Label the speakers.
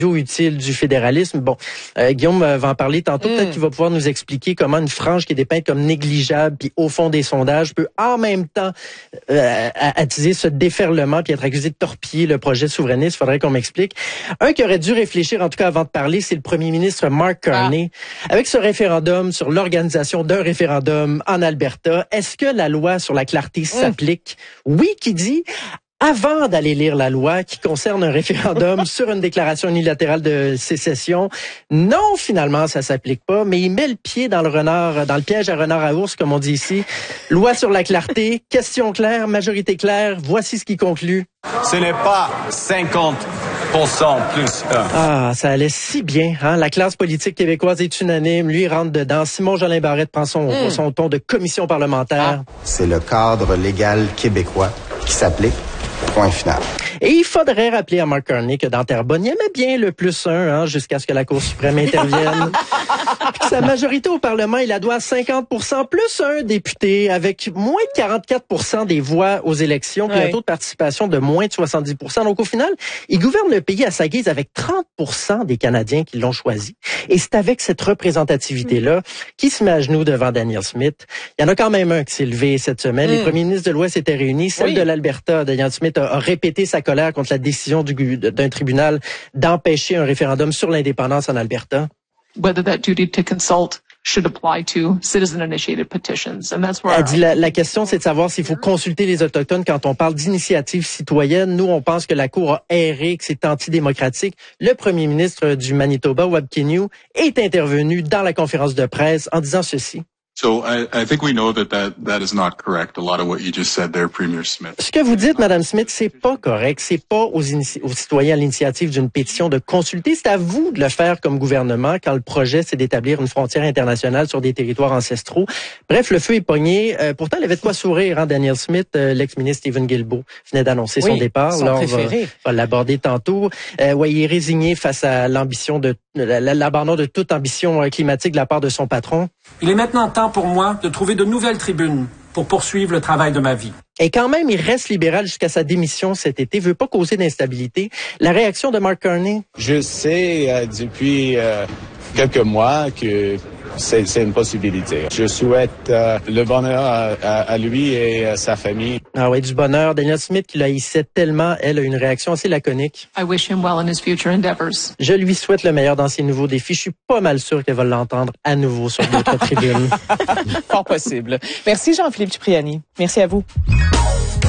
Speaker 1: utile du fédéralisme. Bon, Guillaume va en parler tantôt. Peut-être qu'il va pouvoir nous expliquer comment une frange qui est dépeinte comme négligeable, puis au fond des sondages, peut en même temps attiser ce déferlement puis être accusé de torpiller le projet souverainiste. Faudrait qu'on m'explique. Un qui aurait dû réfléchir, en tout cas avant de parler, c'est le premier ministre Mark Carney. Avec ce référendum sur l'organisation d'un référendum en Alberta, est-ce que la loi sur la clarté s'applique? Oui, qui dit... Avant d'aller lire la loi qui concerne un référendum sur une déclaration unilatérale de sécession, non, finalement, ça s'applique pas, mais il met le pied dans le piège à renard à ours, comme on dit ici. Loi sur la clarté, question claire, majorité claire, voici ce qui conclut.
Speaker 2: Ce n'est pas 50% plus 1.
Speaker 1: Ah, ça allait si bien, hein? La classe politique québécoise est unanime, lui rentre dedans. Simon-Jolin Barrette prend son ton de commission parlementaire.
Speaker 3: C'est le cadre légal québécois qui s'applique. Point final.
Speaker 1: Et il faudrait rappeler à Mark Carney que dans Terrebonne, il aimait bien le plus 1, jusqu'à ce que la Cour suprême intervienne. Puis sa majorité au Parlement, il la doit à 50% plus 1 député, avec moins de 44% des voix aux élections, puis un taux de participation de moins de 70%. Donc au final, il gouverne le pays à sa guise avec 30% des Canadiens qui l'ont choisi. Et c'est avec cette représentativité-là qu'il se met à genoux devant Danielle Smith. Il y en a quand même un qui s'est levé cette semaine. Les premiers ministres de l'Ouest étaient réunis. Celle de l'Alberta, Danielle Smith, a répété sa colère contre la décision d'un tribunal d'empêcher un référendum sur l'indépendance en Alberta.
Speaker 4: Whether that duty to consult should apply to citizen-initiated petitions. And that's where
Speaker 1: elle dit la question, c'est de savoir s'il faut consulter les Autochtones quand on parle d'initiative citoyenne. Nous, on pense que la Cour a erré, que c'est antidémocratique. Le premier ministre du Manitoba, Wab Kinew, est intervenu dans la conférence de presse en disant ceci.
Speaker 5: So I think we know that is not correct. A lot of what you just said there, Premier Smith.
Speaker 1: Ce que vous dites, Madame Smith, c'est pas correct. C'est pas aux citoyens à l'initiative d'une pétition de consulter. C'est à vous de le faire comme gouvernement quand le projet, c'est d'établir une frontière internationale sur des territoires ancestraux. Bref, le feu est pogné. Pourtant, elle avait de quoi sourire, hein, Danielle Smith. L'ex-ministre Stephen Guilbeault venait d'annoncer son départ.
Speaker 6: Son préféré.
Speaker 1: On va l'aborder tantôt. Il est résigné face à l'ambition l'abandon de toute ambition climatique de la part de son patron.
Speaker 7: Il est maintenant temps pour moi de trouver de nouvelles tribunes pour poursuivre le travail de ma vie.
Speaker 1: Et quand même, il reste libéral jusqu'à sa démission cet été, veut pas causer d'instabilité. La réaction de Mark Carney?
Speaker 8: Je sais depuis quelques mois que c'est une possibilité. Je souhaite le bonheur à lui et à sa famille.
Speaker 1: Ah oui, du bonheur. Danielle Smith, qui l'haïssait tellement, elle a une réaction assez laconique.
Speaker 4: I wish him well in his future endeavors.
Speaker 1: Je lui souhaite le meilleur dans ses nouveaux défis. Je suis pas mal sûr qu'elle va l'entendre à nouveau sur d'autres tribunes.
Speaker 6: Fort possible. Merci Jean-Philippe Cipriani. Merci à vous.